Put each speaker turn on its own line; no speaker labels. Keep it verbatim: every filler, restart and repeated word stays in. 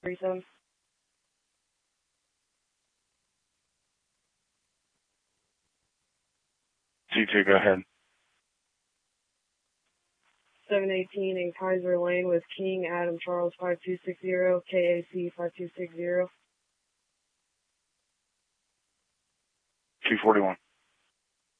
thirty-seven.
C two, go ahead.
seven eighteen in Kaiser Lane with King Adam Charles five two six zero, K A C five two six zero.
two forty-one.